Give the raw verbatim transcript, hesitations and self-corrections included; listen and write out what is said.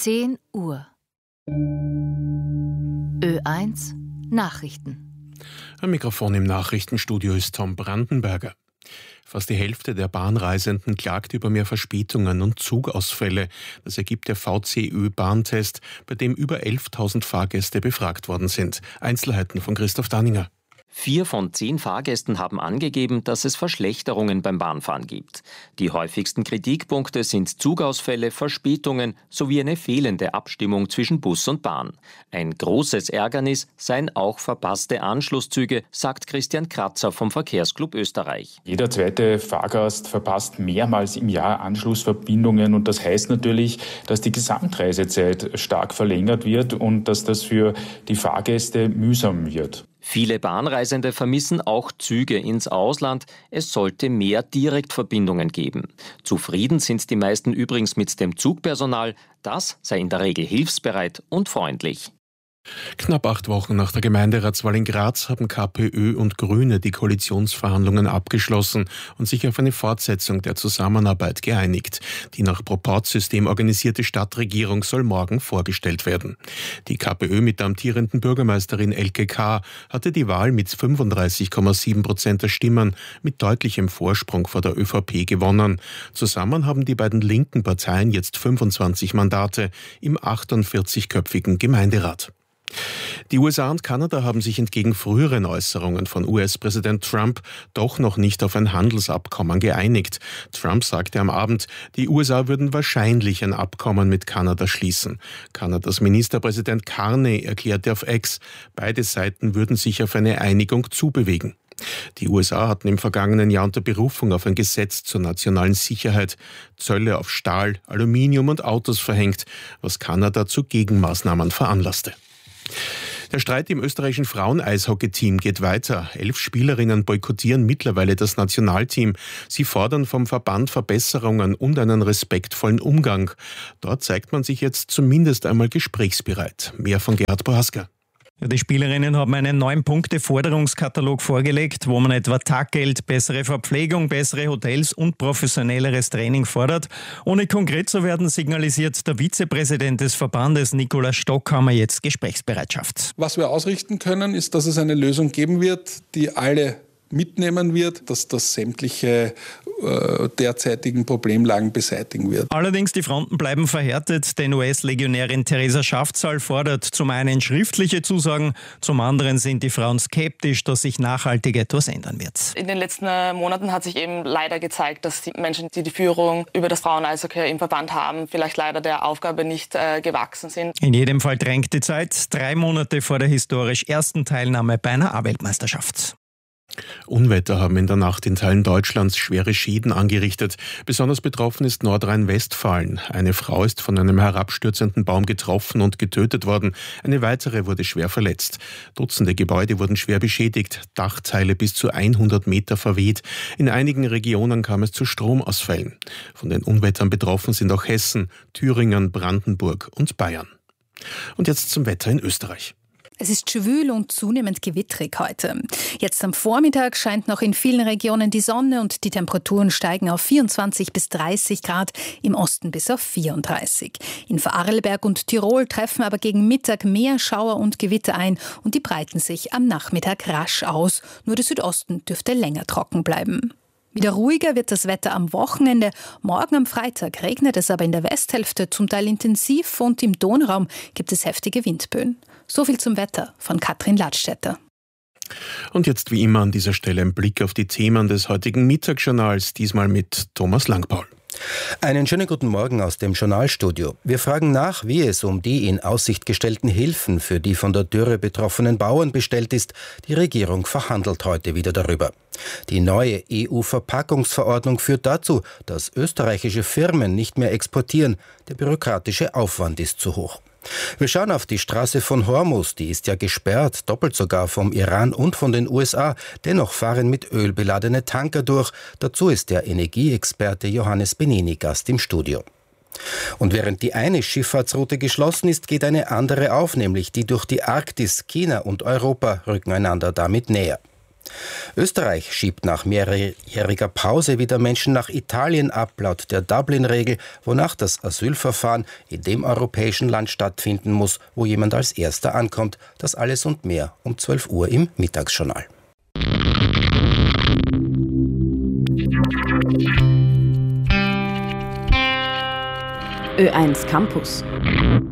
zehn Uhr. Ö eins Nachrichten. Am Mikrofon im Nachrichtenstudio ist Tom Brandenberger. Fast die Hälfte der Bahnreisenden klagt über mehr Verspätungen und Zugausfälle. Das ergibt der V C Ö-Bahntest, bei dem über elftausend Fahrgäste befragt worden sind. Einzelheiten von Christoph Danninger. Vier von zehn Fahrgästen haben angegeben, dass es Verschlechterungen beim Bahnfahren gibt. Die häufigsten Kritikpunkte sind Zugausfälle, Verspätungen sowie eine fehlende Abstimmung zwischen Bus und Bahn. Ein großes Ärgernis seien auch verpasste Anschlusszüge, sagt Christian Kratzer vom Verkehrsclub Österreich. Jeder zweite Fahrgast verpasst mehrmals im Jahr Anschlussverbindungen und das heißt natürlich, dass die Gesamtreisezeit stark verlängert wird und dass das für die Fahrgäste mühsam wird. Viele Bahnreisende vermissen auch Züge ins Ausland. Es sollte mehr Direktverbindungen geben. Zufrieden sind die meisten übrigens mit dem Zugpersonal. Das sei in der Regel hilfsbereit und freundlich. Knapp acht Wochen nach der Gemeinderatswahl in Graz haben KPÖ und Grüne die Koalitionsverhandlungen abgeschlossen und sich auf eine Fortsetzung der Zusammenarbeit geeinigt. Die nach Proporzsystem organisierte Stadtregierung soll morgen vorgestellt werden. Die KPÖ mit der amtierenden Bürgermeisterin Elke K. hatte die Wahl mit fünfunddreißig Komma sieben Prozent der Stimmen mit deutlichem Vorsprung vor der ÖVP gewonnen. Zusammen haben die beiden linken Parteien jetzt fünfundzwanzig Mandate im achtundvierzigköpfigen Gemeinderat. Die U S A und Kanada haben sich entgegen früheren Äußerungen von U S-Präsident Trump doch noch nicht auf ein Handelsabkommen geeinigt. Trump sagte am Abend, die U S A würden wahrscheinlich ein Abkommen mit Kanada schließen. Kanadas Ministerpräsident Carney erklärte auf X, beide Seiten würden sich auf eine Einigung zubewegen. Die U S A hatten im vergangenen Jahr unter Berufung auf ein Gesetz zur nationalen Sicherheit Zölle auf Stahl, Aluminium und Autos verhängt, was Kanada zu Gegenmaßnahmen veranlasste. Der Streit im österreichischen Frauen-Eishockey-Team geht weiter. Elf Spielerinnen boykottieren mittlerweile das Nationalteam. Sie fordern vom Verband Verbesserungen und einen respektvollen Umgang. Dort zeigt man sich jetzt zumindest einmal gesprächsbereit. Mehr von Gerhard Bohaska. Die Spielerinnen haben einen neun-Punkte-Forderungskatalog vorgelegt, wo man etwa Taggeld, bessere Verpflegung, bessere Hotels und professionelleres Training fordert. Ohne konkret zu werden, signalisiert der Vizepräsident des Verbandes, Nikolaus Stockhammer, jetzt Gesprächsbereitschaft. Was wir ausrichten können, ist, dass es eine Lösung geben wird, die alle mitnehmen wird, dass das sämtliche äh, derzeitigen Problemlagen beseitigen wird. Allerdings, die Fronten bleiben verhärtet, denn U S-Legionärin Theresa Schaftzahl fordert zum einen schriftliche Zusagen, zum anderen sind die Frauen skeptisch, dass sich nachhaltig etwas ändern wird. In den letzten Monaten hat sich eben leider gezeigt, dass die Menschen, die die Führung über das Frauen-Eishockey im Verband haben, vielleicht leider der Aufgabe nicht äh, gewachsen sind. In jedem Fall drängt die Zeit, drei Monate vor der historisch ersten Teilnahme bei einer A-Weltmeisterschaft. Unwetter haben in der Nacht in Teilen Deutschlands schwere Schäden angerichtet. Besonders betroffen ist Nordrhein-Westfalen. Eine Frau ist von einem herabstürzenden Baum getroffen und getötet worden. Eine weitere wurde schwer verletzt. Dutzende Gebäude wurden schwer beschädigt, Dachteile bis zu hundert Meter verweht. In einigen Regionen kam es zu Stromausfällen. Von den Unwettern betroffen sind auch Hessen, Thüringen, Brandenburg und Bayern. Und jetzt zum Wetter in Österreich. Es ist schwül und zunehmend gewittrig heute. Jetzt am Vormittag scheint noch in vielen Regionen die Sonne und die Temperaturen steigen auf vierundzwanzig bis dreißig Grad, im Osten bis auf vierunddreißig. In Vorarlberg und Tirol treffen aber gegen Mittag mehr Schauer und Gewitter ein und die breiten sich am Nachmittag rasch aus. Nur der Südosten dürfte länger trocken bleiben. Wieder ruhiger wird das Wetter am Wochenende. Morgen am Freitag regnet es aber in der Westhälfte zum Teil intensiv und im Donraum gibt es heftige Windböen. So viel zum Wetter von Katrin Ladstätter. Und jetzt wie immer an dieser Stelle ein Blick auf die Themen des heutigen Mittagsjournals, diesmal mit Thomas Langpaul. Einen schönen guten Morgen aus dem Journalstudio. Wir fragen nach, wie es um die in Aussicht gestellten Hilfen für die von der Dürre betroffenen Bauern bestellt ist. Die Regierung verhandelt heute wieder darüber. Die neue E U-Verpackungsverordnung führt dazu, dass österreichische Firmen nicht mehr exportieren. Der bürokratische Aufwand ist zu hoch. Wir schauen auf die Straße von Hormuz, die ist ja gesperrt, doppelt sogar vom Iran und von den U S A. Dennoch fahren mit Öl beladene Tanker durch. Dazu ist der Energieexperte Johannes Benini Gast im Studio. Und während die eine Schifffahrtsroute geschlossen ist, geht eine andere auf, nämlich die durch die Arktis. China und Europa rücken einander damit näher. Österreich schiebt nach mehrjähriger Pause wieder Menschen nach Italien ab, laut der Dublin-Regel, wonach das Asylverfahren in dem europäischen Land stattfinden muss, wo jemand als Erster ankommt. Das alles und mehr um zwölf Uhr im Mittagsjournal. Ö eins Campus.